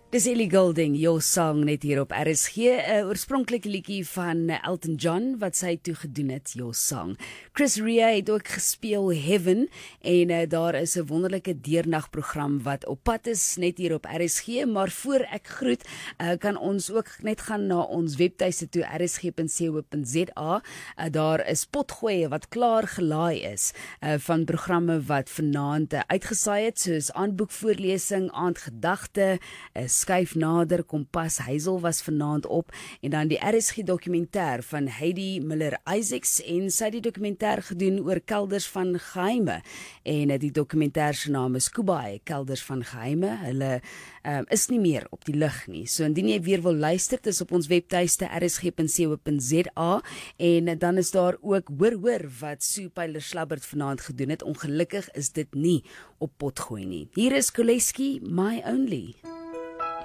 Dis Ellie Goulding, Your Song, net hier op RSG, 'n oorspronklike liedjie van Elton John, wat sy toe gedoen het, Your Song. Chris Rea het ook gespeel Heaven, en daar is 'n wonderlike deernagprogram wat op pad is, net hier op RSG, maar voor ek groet, kan ons ook net gaan na ons webtuiste toe, rsg.co.za. Daar is potgoeie wat klaar gelaai is, van programme wat vanaand uitgesaai het, soos aandboekvoorlesing, aandgedagte, Skuif nader, Kompas, Hazel was vanaand op, en dan die RSG dokumentêr van Heidi Miller-Isaacs, en sy het die dokumentêr gedoen oor Kelders van Geheime, en die dokumentêr se naam is Kubai, Kelders van Geheime. Hulle is nie meer op die lug nie, so indien jy weer wil luister, dis op ons webtuiste rsg.co.za, en dan is daar ook hoor wat Sue Pyler-Slabbert vanaand gedoen het. Ongelukkig is dit nie op potgooi nie. Hier is Koleski, My Only.